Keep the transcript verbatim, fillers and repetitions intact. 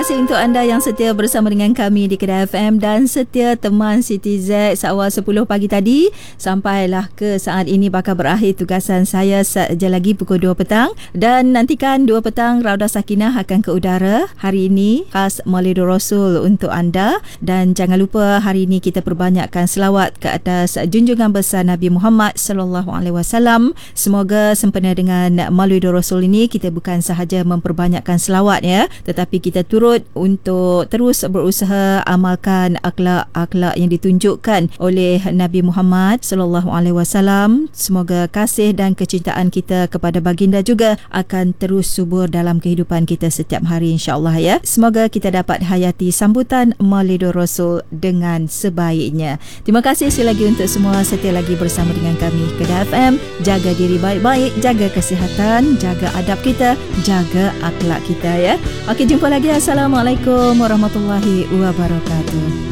kasih untuk anda yang setia bersama dengan kami di Kedah F M dan setia teman Siti Z seawal sepuluh pagi tadi. Sampailah ke saat ini bakal berakhir tugasan saya sekejap lagi pukul dua petang. Dan nantikan dua petang Raudah Sakinah akan ke udara. Hari ini khas Maulidur Rasul untuk anda. Dan jangan lupa hari ini kita perbanyakkan selawat ke atas junjungan besar Nabi Muhammad sallallahu alaihi wasallam. Semoga sempena dengan Maulidur Rasul ini kita bukan sahaja memperbanyakkan selawat ya, tetapi kita turut untuk terus berusaha amalkan akhlak-akhlak yang ditunjukkan oleh Nabi Muhammad sallallahu alaihi wasallam. Semoga kasih dan kecintaan kita kepada baginda juga akan terus subur dalam kehidupan kita setiap hari, insya-Allah ya. Semoga kita dapat hayati sambutan Maulidur Rasul dengan sebaiknya. Terima kasih sekali lagi untuk semua setia lagi bersama dengan kami Kedah F M. Jaga diri baik-baik, jaga kesihatan, jaga adab kita, jaga akhlak kita ya. Okey, jumpa lagi. Assalamualaikum warahmatullahi wabarakatuh.